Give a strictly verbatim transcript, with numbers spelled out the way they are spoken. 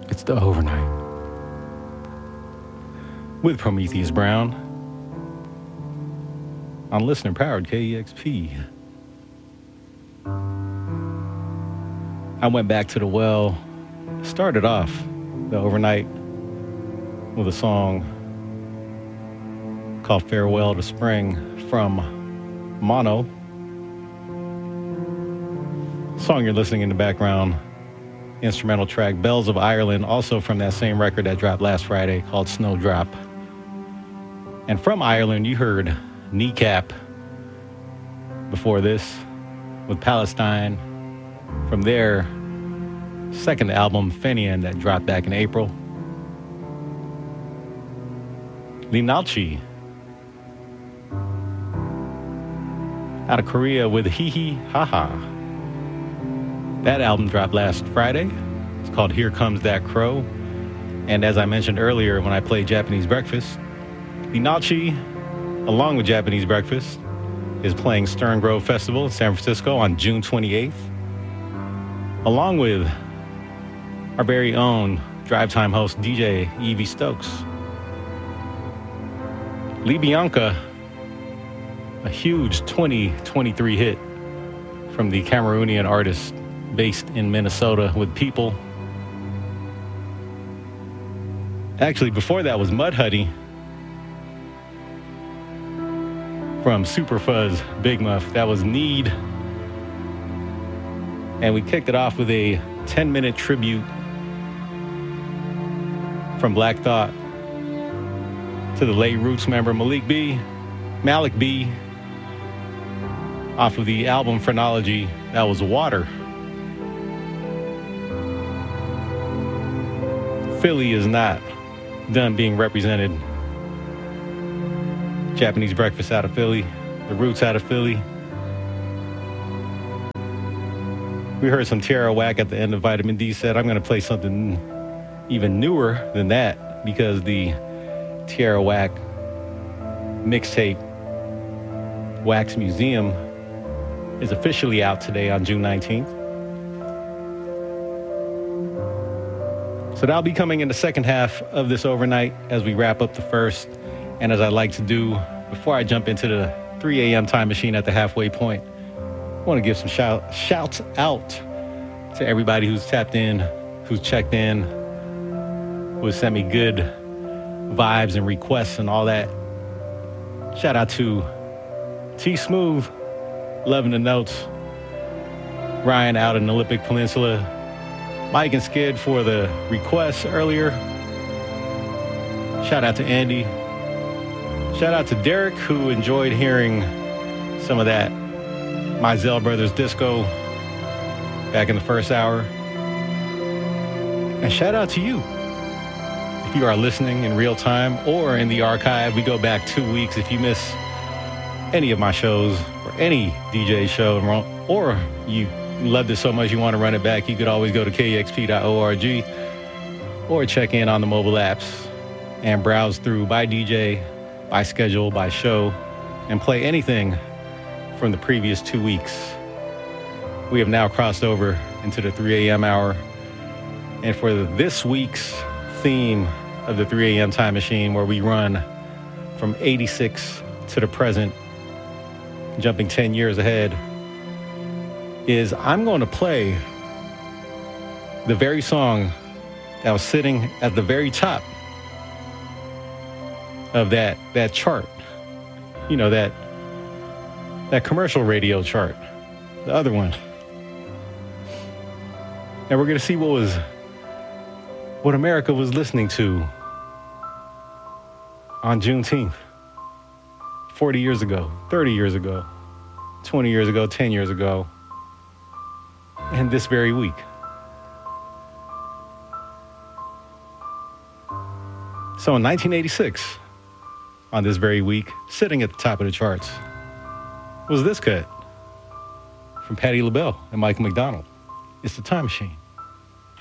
It's the Overnight with Prometheus Brown on listener powered K E X P. I went back to the well, started off the Overnight with a song called Farewell to Spring from Mono. Song you're listening in the background, instrumental track Bells of Ireland, also from that same record that dropped last Friday called Snowdrop. And from Ireland, you heard Kneecap before this with Palestine. From their second album, Fenian, that dropped back in April. Linalchi out of Korea with Hee Hee Ha Ha. That album dropped last Friday. It's called Here Comes That Crow. And as I mentioned earlier when I played Japanese Breakfast, Linalchi, along with Japanese Breakfast, is playing Stern Grove Festival in San Francisco on June twenty-eighth. Along with our very own Drive Time host, D J Evie Stokes. Lee Bianca, a huge twenty twenty-three hit from the Cameroonian artist based in Minnesota with People. Actually, before that was Mudhuddy from Super Fuzz Big Muff. That was Need. And we kicked it off with a ten-minute tribute from Black Thought to the late Roots member Malik B, Malik B, off of the album Phrenology. That was Water. Philly is not done being represented. Japanese Breakfast out of Philly, the Roots out of Philly. We heard some Tierra Whack at the end of Vitamin D set. I'm going to play something even newer than that because the Tierra Whack mixtape Wax Museum is officially out today on June nineteenth. So that'll be coming in the second half of this overnight as we wrap up the first. And as I like to do before I jump into the three a.m. time machine at the halfway point, I want to give some shout, shouts out to everybody who's tapped in, who's checked in, who sent me good vibes and requests and all that. Shout out to T Smooth, loving the notes. Ryan out in the Olympic Peninsula. Mike and Skid for the requests earlier. Shout out to Andy. Shout out to Derek, who enjoyed hearing some of that Mizell Brothers disco back in the first hour. And shout out to you. If you are listening in real time or in the archive, we go back two weeks. If you miss any of my shows or any D J show, or you loved it so much you want to run it back, you could always go to K E X P dot org or check in on the mobile apps and browse through by D J, by schedule, by show, and play anything from the previous two weeks. We have now crossed over into the three a.m. hour. And for this week's theme of the three a.m. time machine, where we run from eighty-six to the present, jumping ten years ahead, is I'm going to play the very song that was sitting at the very top of that that chart. You know, that that commercial radio chart, the other one. And we're going to see what was what America was listening to on Juneteenth, forty years ago, thirty years ago, twenty years ago, ten years ago, and this very week. So in nineteen eighty-six, on this very week, sitting at the top of the charts, was this cut from Patti LaBelle and Michael McDonald. It's the Time Machine.